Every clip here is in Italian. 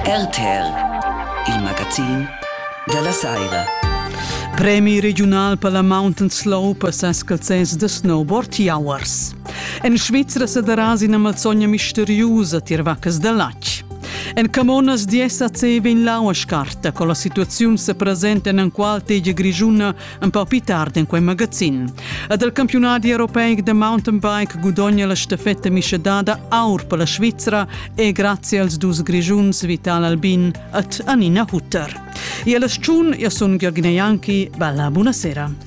RTR, il magazin della Saira. Premi regional per la Mountain Slope s'escalzes de Snowboard Hours. En Svizzera se darà in malsogna misteriosa tirvacas de lac. En Camonas di SAC vin laua scarta, con la situazione se presenta in qual teglia grigiuna un po' più tardi in quel magazin. E del campionati europei de mountain bike gudogna la stafetta miscedada aur per la Svizzera e grazie als dus grigiuns Vital Albin et Anina Hutter. E alla sciun io son Gheorghina Ianchi, bella buonasera.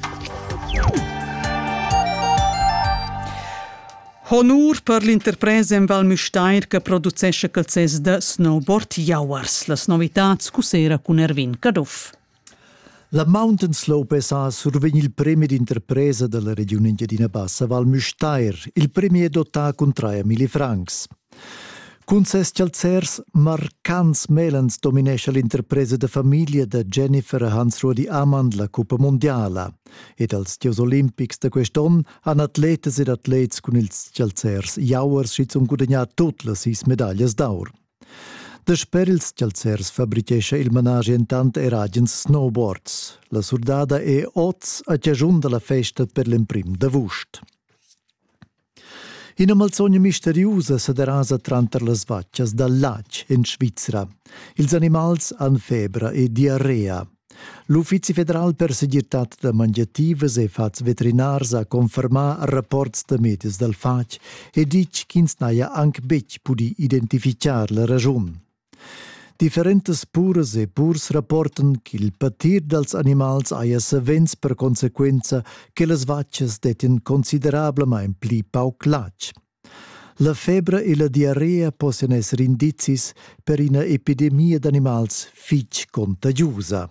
Honor per l'interpresa in Val Müstair che producesce calzes de Snowboard Hours. Las novitats cusera con Erwin Kadoff. La Mountain Slope sa survegni il premio di interpresa della regione Engadina Bassa Val Müstair. Il premio è dotato con 3.000 francs. Con ses calzers marcants melans dominesce l'interpresa de famiglia de Jennifer e Hans-Rudi Amand la Coppa Mondiala. Ed als Gios Olimpics de quest'on han atletes ed atlets con ils calzers Hours schizun guadagnat tutte le 6 medaglias d'or. Desper ils calzers fabrichesce il menage intant eragens snowboards. La surdada è oz a giajun de la festa per l'imprim de Vust. In una malsogna misteriosa se derasa tranter las vaccias dal lac in Svizzera. Ils animals han febra e diarrea. L'Uffizi federal per segirtat de mangiativas e fats veterinars ha confermar rapports de medis del fac e dic ch'ins naia anche bec pudi identificar la ragion. Differentes pures e purs rapporten che il patir dels animals aia savens per consequenza che las vaccias detin considerablemente pli pauc lac. La febbre e la diarrea possono essere indicis per una epidemia d'animals fich contagiosa.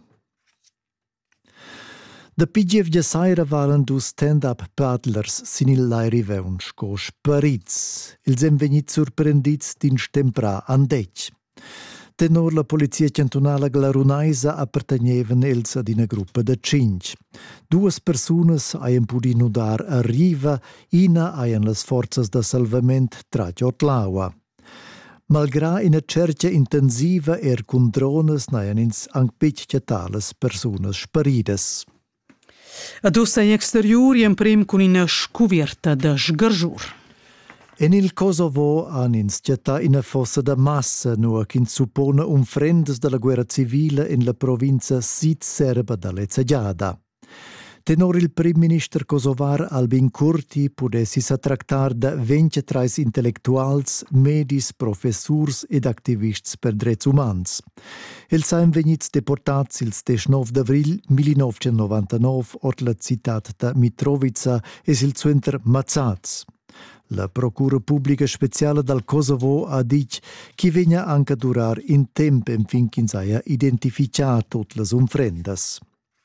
Da pigiev de saira valen du stand-up paddlers sin il lai riveun sco sparits. Ils hem vegnit surprendits din stemprà andec. Tenor la polizia cantonala glarunaisa appartegnevan els ad una gruppa de 5. 2 personas haien pudi nudar a riva, ina haien las forzas de salvament tragiot l'aua. Malgrà una cerca intensiva con drones naien ins anc pitch tales personas sparides. Ad ussai exteriori in prim con una scuvierta de sgarzur. En il Kosovo han insciata una fossa da massa nua che suppone frendes della guerra civile in la provincia sud-serba dall'Ezzagiada. Tenor il prim minister kosovar Albin Kurti pudessi s'attractar da 23 intellectuals, medis, professurs ed activists per drets umans. Els han vegnits deportats il 19 d'avril 1999 ot la citat da Mitrovica e il suenter Mazzaz. La Procura Pubblica Speciale dal Kosovo ha dit che vegna anche durar in tempo fin che s'aia identificato tutte le umfrendas.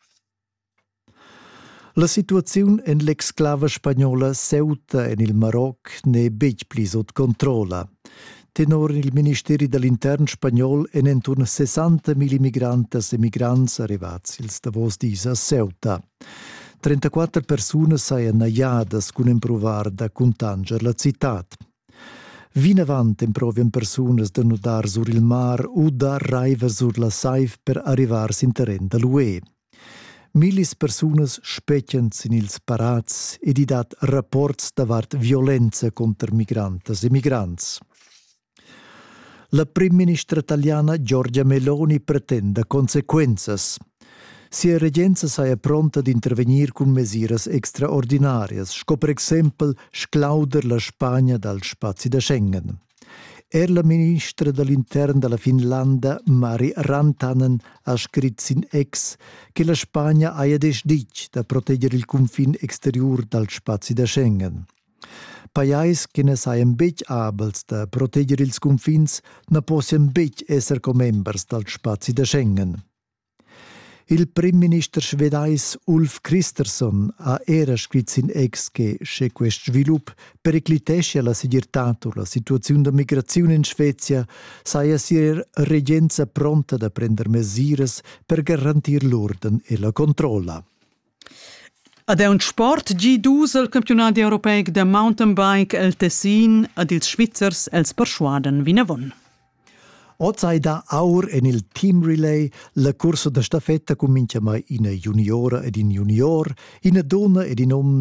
La situazione in l'exclave spagnola Ceuta e il Maroc ne bec pli sotto controlla. Tenor il Ministeri dell'Intern spagnol en intorno a 60.000 migrantes e migrants arrivats ils davos disa Ceuta. 34 personas saien naiadas cun improvar da contanger la citat. Vinavant improvian personas da nudar sur il mar o da raiver sur la saif per arrivar sin terren da l'UE. Milis personas specchens in ils parats ed i dat rapports davart violenza contra migrantes e migrants. La prim ministra italiana Giorgia Meloni pretende consequenzas. Sia regenza saia pronta ad intervenir con mesiras extraordinarias, sco per exempel sclauder la Spagna dal spazio da Schengen. La ministra dell'Intern della Finlandia, Mari Rantanen, ha scritto in ex che la Spagna ha decidito da proteggere il confine exterior dal spazio da Schengen. Pajais che ne saien bec abels da proteggere ils confins ne possono bec esser co-members dal spazio da Schengen. Il prim minister svedais Ulf Kristersson ha era scritto in ex che se questo sviluppo periclitesce la sigurtà la situazione di migrazione in Svezia saia sia regenza pronta da prendere misure per garantire l'ordine e la controlla. Ad un sport G2 il campionato europeo de mountain bike el Tessin ad ils Svizzers els perschuaden vinavon. Ozai da aur en il team relay, la corsa da stafetta comincia mai in juniora ed in junior, in donna ed in